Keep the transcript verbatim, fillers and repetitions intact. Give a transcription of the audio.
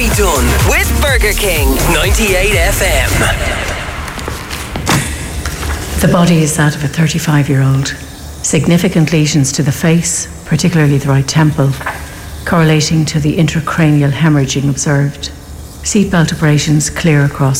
Done with Burger King. ninety-eight F M. The body is that of a thirty-five-year-old. Significant lesions to the face, particularly the right temple, correlating to the intracranial hemorrhaging observed. Seatbelt operations clear across